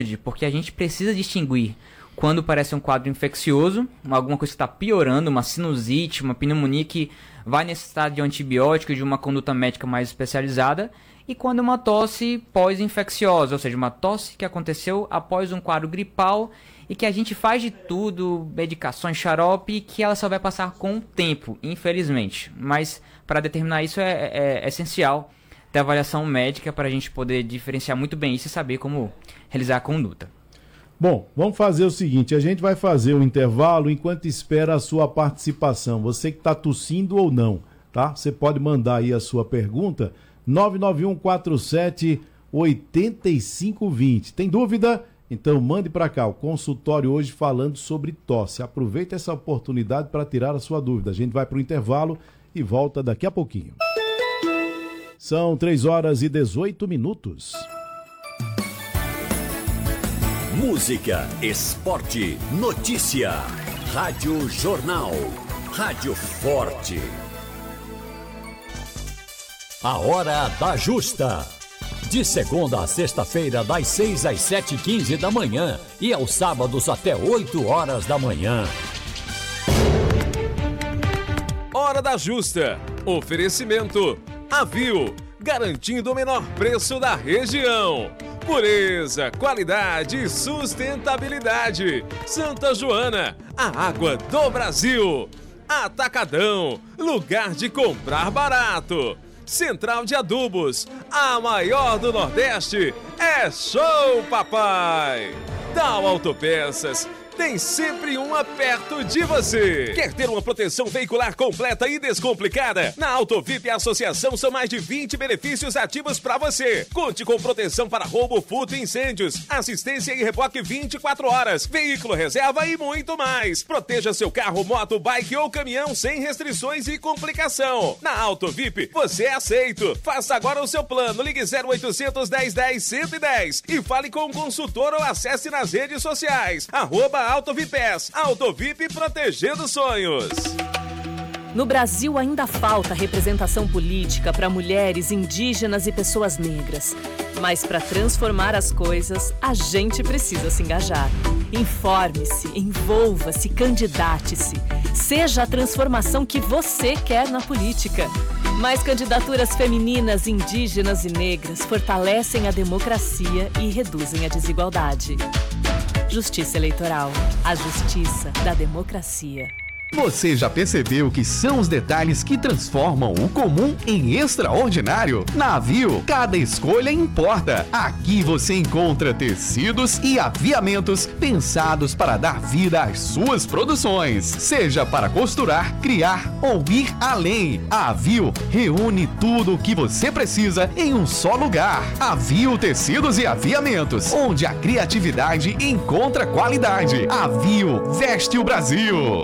porque a gente precisa distinguir quando parece um quadro infeccioso, alguma coisa que está piorando, uma sinusite, uma pneumonia que vai necessitar de um antibiótico e de uma conduta médica mais especializada, e quando uma tosse pós-infecciosa, ou seja, uma tosse que aconteceu após um quadro gripal e que a gente faz de tudo, medicações, xarope, e que ela só vai passar com o tempo, infelizmente. Mas para determinar isso é essencial ter avaliação médica para a gente poder diferenciar muito bem isso e saber como realizar a conduta. Bom, vamos fazer o seguinte, a gente vai fazer um intervalo enquanto espera a sua participação. Você que está tossindo ou não, tá? Você pode mandar aí a sua pergunta, 99147-8520. Tem dúvida? Então mande para cá, o consultório hoje falando sobre tosse. Aproveita essa oportunidade para tirar a sua dúvida. A gente vai para o intervalo e volta daqui a pouquinho. São 3h18. Música, esporte, notícia. Rádio Jornal. Rádio Forte. A Hora da Justa. De segunda a sexta-feira, das 6 às 7h15 da manhã e aos sábados até 8 horas da manhã. Hora da Justa. Oferecimento Avil, garantindo o menor preço da região. Pureza, qualidade e sustentabilidade. Santa Joana, a água do Brasil. Atacadão, lugar de comprar barato. Central de Adubos, a maior do Nordeste. É show, papai! Tal Autopeças, tem sempre uma perto de você. Quer ter uma proteção veicular completa e descomplicada? Na Autovip Associação são mais de 20 benefícios ativos para você. Conte com proteção para roubo, furto e incêndios, assistência e reboque 24 horas, veículo reserva e muito mais. Proteja seu carro, moto, bike ou caminhão sem restrições e complicação. Na Autovip, você é aceito. Faça agora o seu plano. Ligue 0800 1010 110 e fale com o consultor ou acesse nas redes sociais. @AutoVipes. Autovip protegendo sonhos. No Brasil ainda falta representação política para mulheres, indígenas e pessoas negras. Mas para transformar as coisas, a gente precisa se engajar. Informe-se, envolva-se, candidate-se. Seja a transformação que você quer na política. Mais candidaturas femininas, indígenas e negras fortalecem a democracia e reduzem a desigualdade. Justiça Eleitoral. A justiça da democracia. Você já percebeu que são os detalhes que transformam o comum em extraordinário? Na Avil, cada escolha importa. Aqui você encontra tecidos e aviamentos pensados para dar vida às suas produções. Seja para costurar, criar ou ir além. A Avil reúne tudo o que você precisa em um só lugar. Avil Tecidos e Aviamentos, onde a criatividade encontra qualidade. Avil veste o Brasil.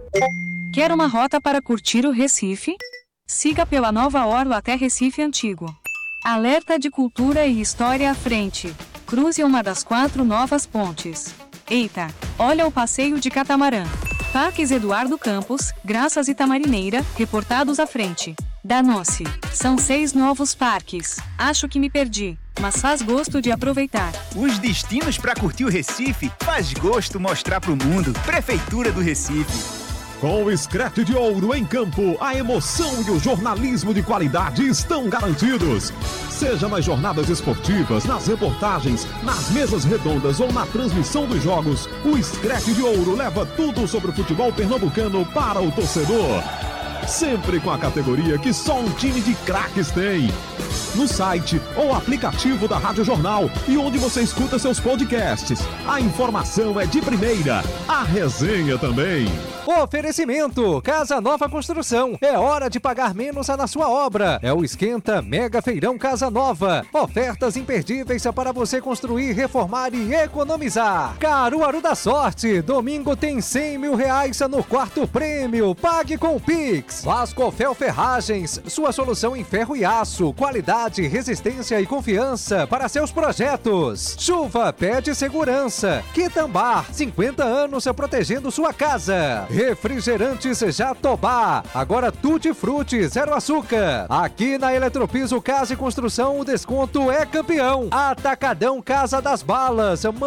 Quer uma rota para curtir o Recife? Siga pela Nova Orla até Recife Antigo. Alerta de cultura e história à frente. Cruze uma das 4 novas pontes. Eita, olha o passeio de catamarã. Parques Eduardo Campos, Graças e Tamarineira, reportados à frente. Danou-se. São 6 novos parques. Acho que me perdi, mas faz gosto de aproveitar. Os destinos para curtir o Recife faz gosto mostrar pro mundo. Prefeitura do Recife. Com o Screte de Ouro em campo, a emoção e o jornalismo de qualidade estão garantidos. Seja nas jornadas esportivas, nas reportagens, nas mesas redondas ou na transmissão dos jogos, o Screte de Ouro leva tudo sobre o futebol pernambucano para o torcedor. Sempre com a categoria que só um time de craques tem. No site ou aplicativo da Rádio Jornal e onde você escuta seus podcasts. A informação é de primeira, a resenha também. Oferecimento, Casa Nova Construção. É hora de pagar menos na sua obra. É o Esquenta Mega Feirão Casa Nova. Ofertas imperdíveis para você construir, reformar e economizar. Caruaru da Sorte. Domingo tem R$100 mil no quarto prêmio. Pague com o Pix. Mix. Vascofel Ferragens, sua solução em ferro e aço, qualidade, resistência e confiança para seus projetos. Chuva pede segurança. Quitambá, 50 anos protegendo sua casa. Refrigerantes Jatobá, agora Tutti Frutti, zero açúcar. Aqui na Eletropiso Casa e Construção o desconto é campeão. Atacadão Casa das Balas.